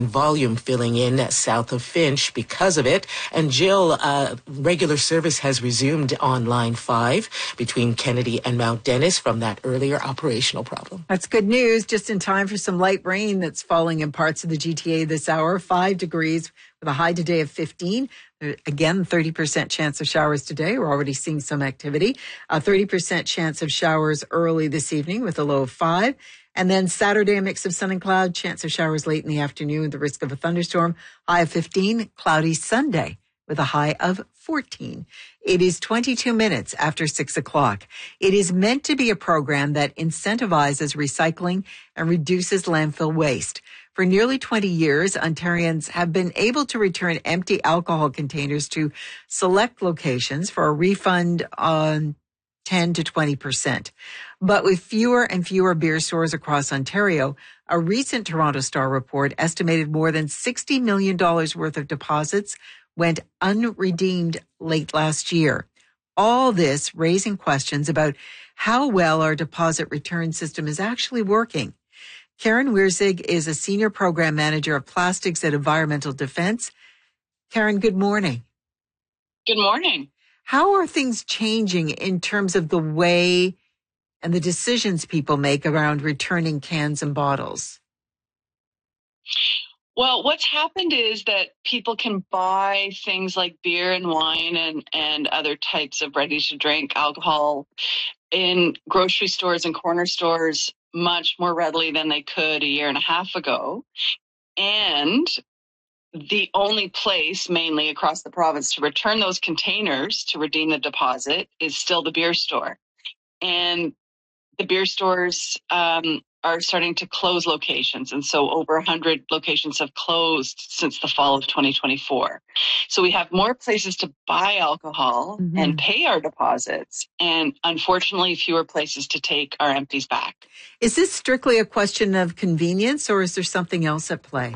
volume filling in south of Finch because of it. And Jill, regular service has resumed on Line 5 between Kennedy and Mount Dennis from that earlier operational problem. That's good news. Just in time for some light rain that's falling in parts of the GTA this hour. 5 degrees with a high today of 15. Again, 30% chance of showers today. We're already seeing some activity. 30% chance of showers early this evening with a low of 5. And then Saturday, a mix of sun and cloud, chance of showers late in the afternoon, the risk of a thunderstorm, high of 15, cloudy Sunday with a high of 14. It is 22 minutes after 6 o'clock. It is meant to be a program that incentivizes recycling and reduces landfill waste. For nearly 20 years, Ontarians have been able to return empty alcohol containers to select locations for a refund on 10 to 20%. But with fewer and fewer beer stores across Ontario, a recent Toronto Star report estimated more than $60 million worth of deposits went unredeemed late last year. All this raising questions about how well our deposit return system is actually working. Karen Wierzig is a senior program manager of plastics at Environmental Defense. Karen, good morning. Good morning. How are things changing in terms of the way and the decisions people make around returning cans and bottles? Well, what's happened is that people can buy things like beer and wine and other types of ready-to-drink alcohol in grocery stores and corner stores much more readily than they could a year and a half ago. And the only place, mainly across the province, to return those containers to redeem the deposit is still the beer store. And the beer stores are starting to close locations. And so over 100 locations have closed since the fall of 2024. So we have more places to buy alcohol and pay our deposits, and unfortunately fewer places to take our empties back. Is this strictly a question of convenience, or is there something else at play?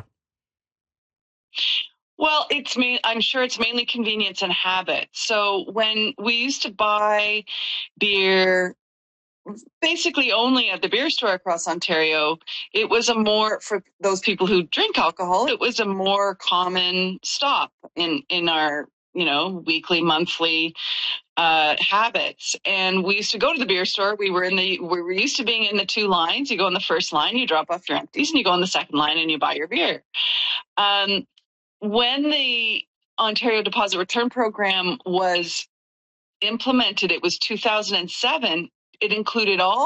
Well, I'm sure it's mainly convenience and habit. So when we used to buy beer basically only at the beer store across Ontario, it was for those people who drink alcohol, it was a more common stop in our, weekly, monthly habits. And we used to go to the beer store. We were used to being in the two lines. You go in the first line, you drop off your empties, and you go in the second line and you buy your beer. When the Ontario Deposit Return Program was implemented, it was 2007. It included all